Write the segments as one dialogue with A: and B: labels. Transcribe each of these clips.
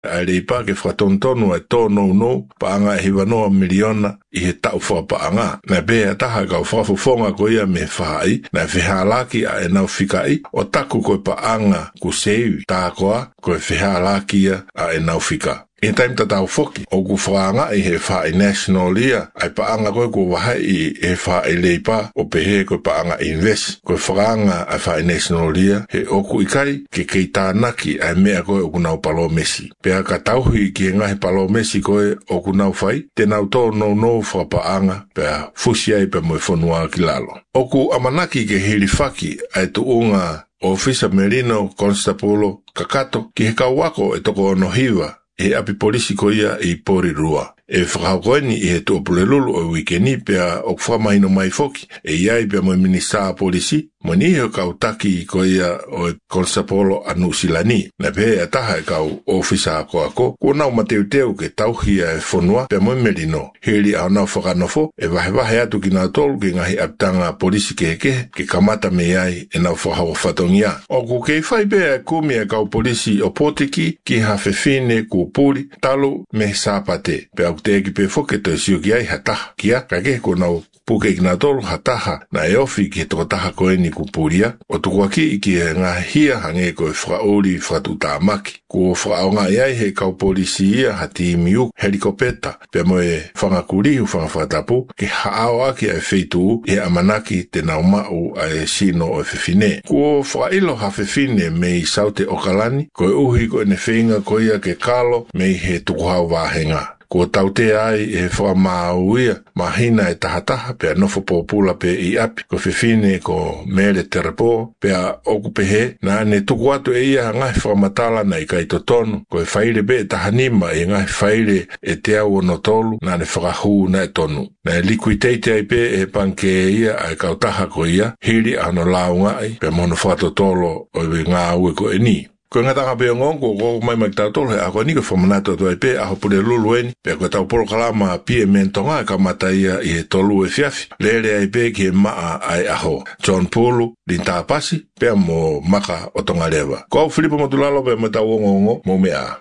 A: ai le pa ke whatontonu ai tōno no paanga e hiwanoa miliona I he tau whapaanga. Na bea taha kau whafofonga ko ia me whai, na whihalaki a e nau whikai, o taku koe paanga ku sewi tākoa koe whihalaki a e nau whika. E taim tatau whoki, o ku whaanga I he whai national ia, ai paanga koe ko wahai I he whai leipa, o pehe koe paanga invest, koe whaanga ai whai national ia, he oku ikai, ke kei tānaki ai mea koe o kunau palo mesi. Pea ka tauhi ki ngahi palo mesi koe o kunau whai, te nau tō no whapaanga, pea fusi ai pe moe whanua ki lalo. Oku amanaki ke hiri whaki, ai tu unga Officer Merino Constapolo Kakato, ki he kauwako e toko ono hiwa, e api polisi ko ia I pori rua. E whakakoeni I he tuopule lulu o wikeni pea o kwhamahino mai foki, e iai pea moe minista polisi, mo ni he kau taki ko ia o Constapolo anu silani. Na pea taha e kau ofisa ako, ko nau mateu teu ke tauhia e whonua pea moe merino. Heri au nau whakanofo, e wahe atu ki nā tolu ki ngahi aptanga polisi ke kamata me iai e nau whahawa whatongia. O ku kei whai pea e kumi e kau polisi o potiki ki hawhewhine ku puri, talo me sāpate. Pea te ki pe foke to siu ki ai hataha kia kake ko nau puke ki nā tolu hataha na e ofi ki toko taha koe ni ku puria o tuku aki I ki e ngā hia hange koe whaori whatu tāmaki ko whaonga iai he kau polisi ia hati miu helikopeta pe moe whangakurihu whangawhatapu ki haao aki ai wheitu e amanaki te nau mau ai sino o whiwhine ko whailo ha whiwhine me I saute okalani koe uhi koe ne whinga koe ia ke kalo me he tuku hau wāhenga. Ko taute ai e whamauia, mahina e tahataha, pea nofo popula pe I api, ko whiwhine ko mere terapo, pea oku pehe, na ne tuku atu e ia ngai whamatala na I kai totonu, ko e whaire be e tahanima e ngai whaire e te au ono tolu, na ne whakahu na e tonu. Na e likuiteite ai pe e panke e ia ai kautaha ko ia, hiri ano launga ai, pea mono whatotolo o e ngā ue ko e ni. Ko ngatanga pe ngongo ko mai tole ako ni ko famanato to pe a hopule lulueni pe ko tau polo kalama pie mentonga ka mataia I tolu e fiafi lele ai pe ki maa ai aho John Pulu dinta pasi pe mo maka otonga leva ko Filipo Motulalo pe mata ngongo mo mea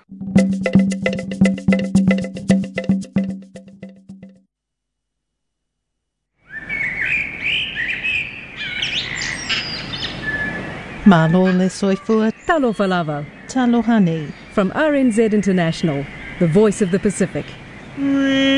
B: Malo le soifua
C: Talo Falava.
B: Talo Honey.
C: From RNZ International, the voice of the Pacific.